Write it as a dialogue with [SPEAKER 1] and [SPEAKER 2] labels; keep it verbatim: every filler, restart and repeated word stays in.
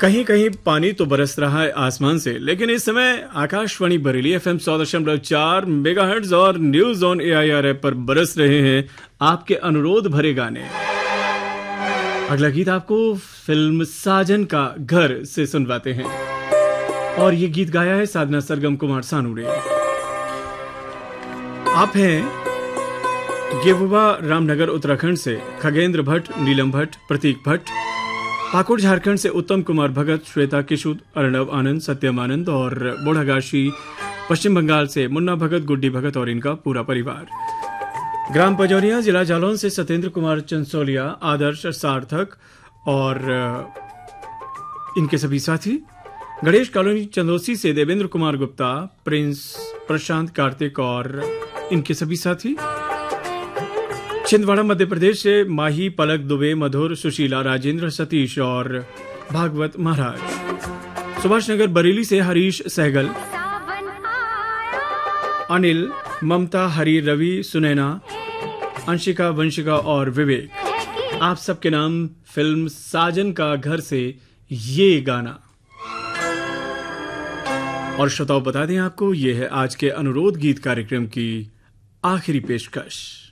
[SPEAKER 1] कहीं कहीं पानी तो बरस रहा है आसमान से, लेकिन इस समय आकाशवाणी बरेली एफएम सौ दशमलव चार मेगाहर्ट्ज और न्यूज ऑन एआईआर ऐप पर बरस रहे हैं आपके अनुरोध भरे गाने। अगला गीत आपको फिल्म साजन का घर से सुनवाते हैं और ये गीत गाया है साधना सरगम कुमार सानू ने। आप हैं गेवुआ रामनगर उत्तराखंड से खगेंद्र भट्ट, नीलम भट्ट, प्रतीक भट्ट, पाकुड़ झारखंड से उत्तम कुमार भगत, श्वेता किशुद, अर्णव आनंद, सत्यम आनंद और बोढ़ागाशी पश्चिम बंगाल से मुन्ना भगत, गुड्डी भगत और इनका पूरा परिवार। ग्राम पजौरिया जिला जालौन से सत्येंद्र कुमार चंसोलिया, आदर्श, सार्थक और इनके सभी साथी। गणेश कॉलोनी चंदोसी से देवेंद्र कुमार गुप्ता, प्रिंस, प्रशांत, कार्तिक और इनके सभी साथी। छिंदवाड़ा मध्य प्रदेश से माही, पलक, दुबे, मधुर, सुशीला, राजेंद्र, सतीश और भागवत महाराज। सुभाष नगर बरेली से हरीश सहगल, अनिल, ममता, हरी, रवि, सुनैना, अंशिका, वंशिका और विवेक, आप सबके नाम फिल्म साजन का घर से ये गाना। और श्रोताओं बता दें आपको, ये है आज के अनुरोध गीत कार्यक्रम की आखिरी पेशकश।